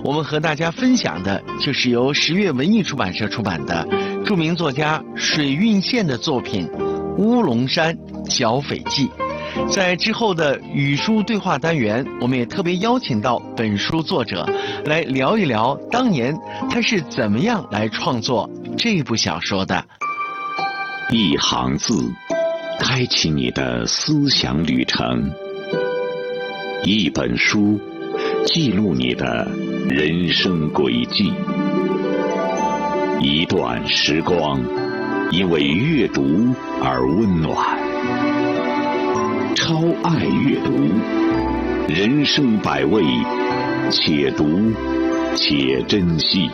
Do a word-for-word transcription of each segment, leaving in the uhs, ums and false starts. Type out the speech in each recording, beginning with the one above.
我们和大家分享的就是由十月文艺出版社出版的著名作家水运线的作品《乌龙山剿匪记》。在之后的语书对话单元，我们也特别邀请到本书作者来聊一聊当年他是怎么样来创作这部小说的。 一行字，开启你的思想旅程；一本书，记录你的人生轨迹；一段时光，因为阅读而温暖。超爱阅读，人生百味，且读且珍惜。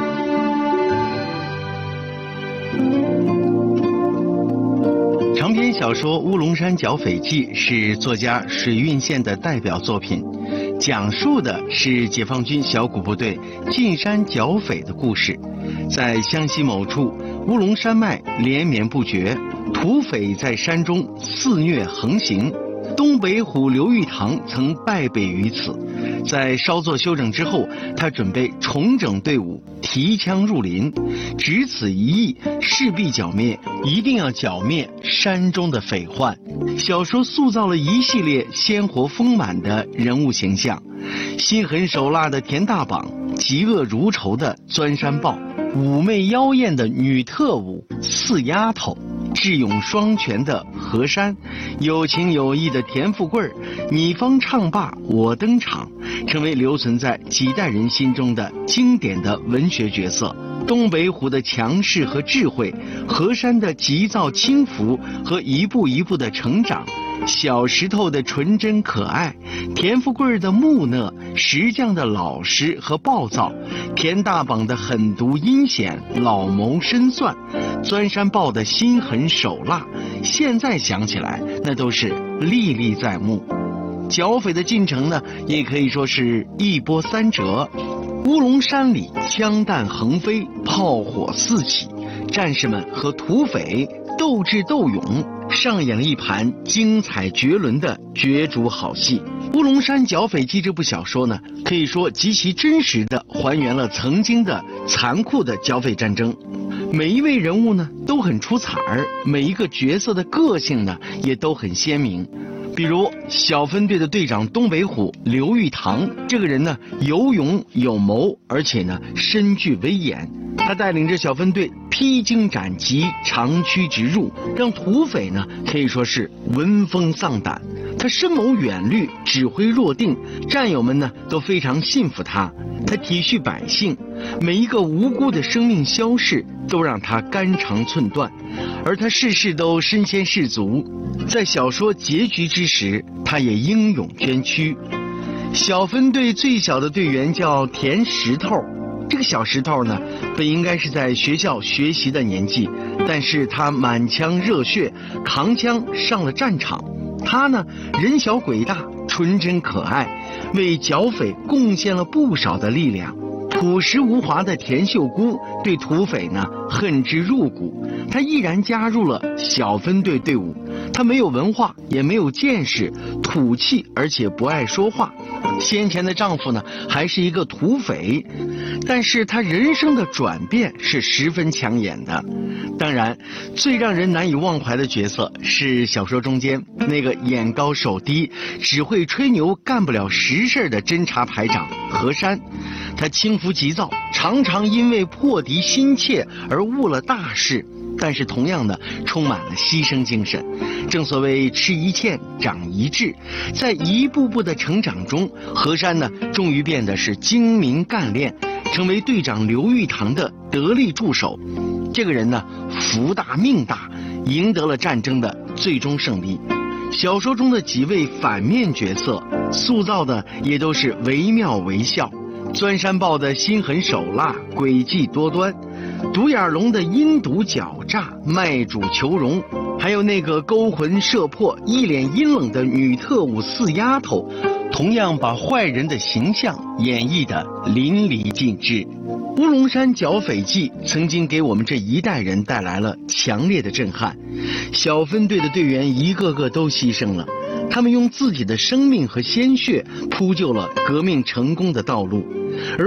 长篇小说《乌龙山剿匪记》是作家水运线的代表作品，讲述的是解放军小股部队进山剿匪的故事。在湘西某处，乌龙山脉连绵不绝，土匪在山中肆虐横行。东北虎刘玉堂曾败北于此，在稍作休整之后，他准备重整队伍，提枪入林，只此一役，势必剿灭，一定要剿灭山中的匪患。小说塑造了一系列鲜活丰满的人物形象，心狠手辣的田大绑，嫉恶如仇的钻山豹，妩媚妖艳的女特务四丫头，智勇双全的何山，有情有义的田富贵，你方唱罢我登场，成为留存在几代人心中的经典的文学角色。东北虎的强势和智慧，何山的急躁轻浮和一步一步的成长，小石头的纯真可爱，田富贵的木讷，石匠的老实和暴躁，田大绑的狠毒阴险，老谋深算，钻山豹的心狠手辣，现在想起来那都是历历在目。剿匪的进程呢，也可以说是一波三折。乌龙山里枪弹横飞，炮火四起，战士们和土匪斗智斗勇，上演了一盘精彩绝伦的角逐好戏。《乌龙山剿匪记》这部小说呢，可以说极其真实地还原了曾经的残酷的剿匪战争。每一位人物呢都很出彩儿，每一个角色的个性呢也都很鲜明。比如小分队的队长东北虎刘玉堂，这个人呢有勇有谋，而且呢身具威严。他带领着小分队披荆斩棘，长驱直入，让土匪呢可以说是闻风丧胆。他深谋远虑，指挥若定，战友们呢都非常信服他。他体恤百姓，每一个无辜的生命消逝都让他肝肠寸断，而他事事都身先士卒。在小说结局之时，他也英勇捐躯。小分队最小的队员叫田石头，这个小石头呢本应该是在学校学习的年纪，但是他满腔热血，扛枪上了战场。他呢人小鬼大，纯真可爱，为剿匪贡献了不少的力量。朴实无华的田秀姑对土匪呢恨之入骨，他毅然加入了小分队队伍。他没有文化，也没有见识，土气，而且不爱说话。先前的丈夫呢还是一个土匪，但是他人生的转变是十分抢眼的。当然最让人难以忘怀的角色是小说中间那个眼高手低，只会吹牛干不了实事的侦察排长何山。他轻浮急躁，常常因为破敌心切而误了大事，但是同样的充满了牺牲精神。正所谓吃一堑长一智，在一步步的成长中，何山呢终于变得是精明干练，成为队长刘玉堂的得力助手。这个人呢福大命大，赢得了战争的最终胜利。小说中的几位反面角色塑造的也都是惟妙惟肖。钻山豹的心狠手辣，诡计多端，独眼龙的阴毒狡诈，卖主求荣，还有那个勾魂摄魄，一脸阴冷的女特务四丫头，同样把坏人的形象演绎得淋漓尽致。乌龙山剿匪记曾经给我们这一代人带来了强烈的震撼，小分队的队员一个个都牺牲了，他们用自己的生命和鲜血铺就了革命成功的道路。而